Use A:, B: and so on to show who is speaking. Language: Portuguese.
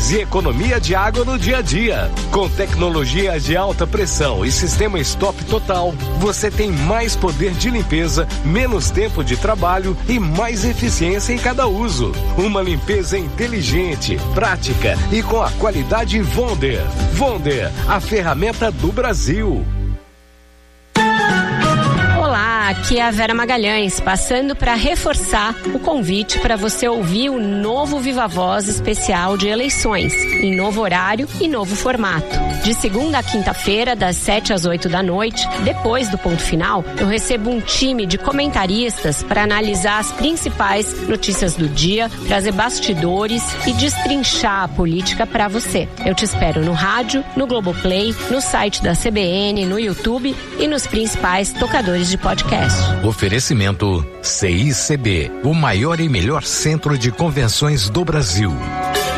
A: mais e economia de água no dia a dia. Com tecnologia de alta pressão e sistema stop total, você tem mais poder de limpeza, menos tempo de trabalho e mais eficiência em cada uso. Uma limpeza inteligente, prática e com a qualidade Wonder. Wonder, a ferramenta do Brasil.
B: Olá, aqui é a Vera Magalhães, passando para reforçar o convite para você ouvir o novo Viva Voz especial de eleições, em novo horário e novo formato. De segunda a quinta-feira, das 7 às 8 da noite, depois do ponto final, eu recebo um time de comentaristas para analisar as principais notícias do dia, trazer bastidores e destrinchar a política para você. Eu te espero no rádio, no Globoplay, no site da CBN, no YouTube e nos principais tocadores de podcast.
C: Oferecimento CICB, o maior e melhor centro de convenções do Brasil.